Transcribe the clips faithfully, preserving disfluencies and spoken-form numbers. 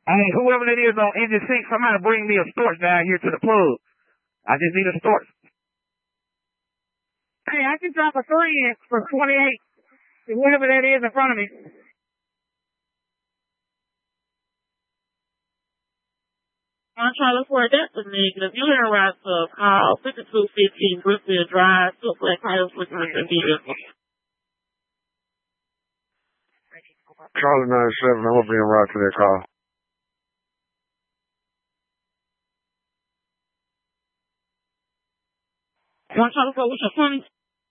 Hey, whoever that is on engine six, somebody bring me a storch down here to the plug. I just need a storch. Hey, I can drop a three in for twenty-eight. Whoever that is in front of me. I'm trying to look for that for me. If you're in right to call fifty-two fifteen Brookfield Drive, to Black Titles with one hundred vehicles. Charlie nine seven, I'm going to be en route to that call. I'm trying to go with your phone.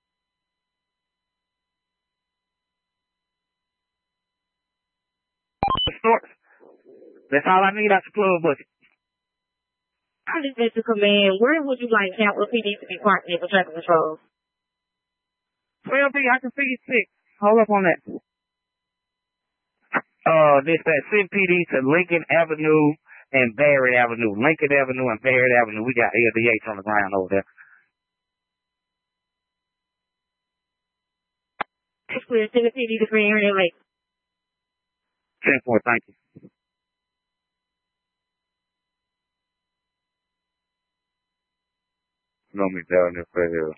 That's all I need out the plug bucket. I just need to command. Where would you like Capital P D to be parked in for traffic control? twelve B, I can feed six. Hold up on that. Uh, this that send P D to Lincoln Avenue and Barrett Avenue. Lincoln Avenue and Barrett Avenue. We got L D H on the ground over there. It's clear. Send the P D to Green Area Lake. ten four, thank you. No, me down there for here.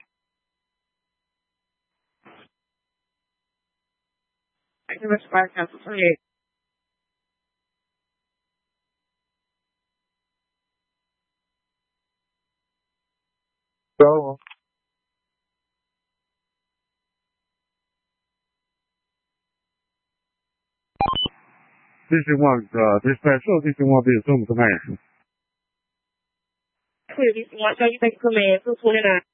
Thank you, Mister Fire Council twenty-eight. So, D C one, uh, dispatch, show D C one be assuming command. Clear, D C one, so you take command, two twenty-nine.